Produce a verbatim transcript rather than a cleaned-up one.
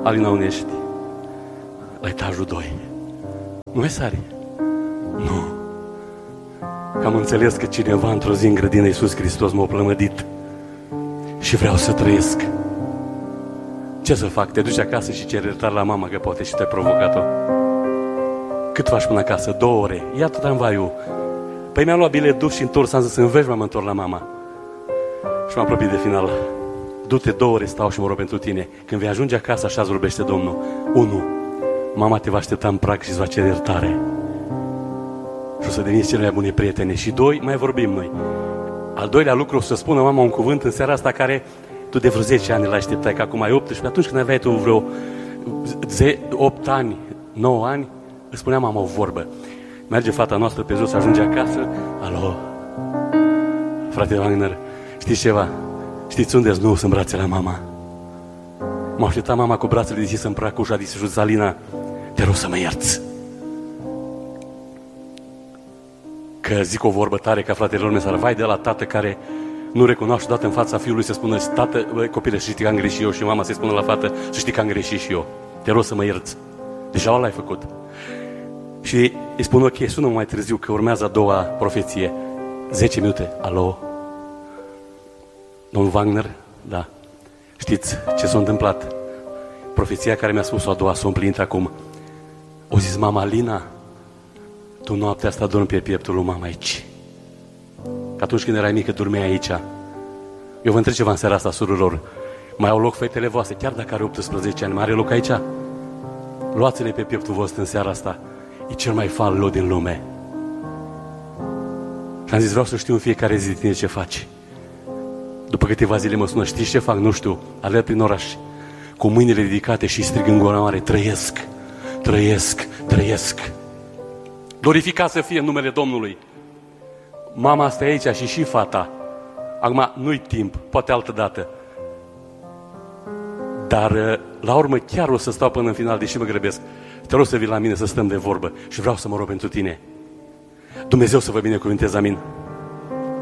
Alina, unde ești? La etajul doi. Nu mai sari? Nu. Că am înțeles că cineva într-o zi în grădină Iisus Hristos m-a plămădit și vreau să trăiesc. Ce să fac? Te duci acasă și ceri iertare la mama că poate și te-ai provocat-o. Cât faci până acasă? Două ore. Iată tramvaiul. Păi mi-am luat bilet dus și întors, am zis să înveți, m-am întors la mama. Și m-am apropiat de final. Du-te, două ore stau și mă rog pentru tine. Când vei ajunge acasă, așa îți vorbește Domnul. Unu, mama te va aștepta în prag și îți va cere iertare. Și o să deveniți cele mai bune prietene. Și doi, mai vorbim noi. Al doilea lucru, o să spună mama un cuvânt în seara asta care tu de vreo zece ani l-așteptai, că acum ai optsprezece. Atunci când aveai tu vreo opt ani, nouă ani, îți spunea mama o vorbă. Merge fata noastră pe jos, ajunge acasă. Alo, frate Wagner, știți ceva? Știți unde-s? Nu, sunt brațe la mama. M-a așteptat mama cu brațele deschise în prag, ușa deschisă și Alina, te rog să mă ierți. Că zic o vorbă tare ca fratele lor mesar, vai de la tată care nu recunoaște odată în fața fiului să spună, tată, bă, copile, să știi că am greșit eu, și mama să-i spună la fată, să știi că am greșit și eu. Te rog să mă ierți. Deja ăla ai făcut. Și îi spun, ok, sună mai târziu că urmează a doua profeție. zece minute. Alo? Domnul Wagner? Da. Știți ce s-a întâmplat? Profeția care mi-a spus-o a doua s-a împlinit acum. O zis mama, Alina, tu noaptea asta dormi pe pieptul lui mama aici. Că atunci când erai mică dormeai aici. Eu vă întreb ceva în seara asta, surorilor. Mai au loc fetele voastre, chiar dacă are optsprezece ani, mai are loc aici? Luați-le pe pieptul vostru în seara asta. E cel mai fan loc din lume. Și am zis, vreau să știu în fiecare zi de tine ce faci. După câteva zile mă sună, știți ce fac? Nu știu, alerg prin oraș, cu mâinile ridicate și strig în gura mare, trăiesc, trăiesc, trăiesc. Glorificat să fie în numele Domnului. Mama asta e aici și și fata. Acum nu-i timp, poate altă dată. Dar la urmă chiar o să stau până în final, deși mă grăbesc. Te rog să vii la mine să stăm de vorbă și vreau să mă rog pentru tine. Dumnezeu să vă binecuvânteze, amin.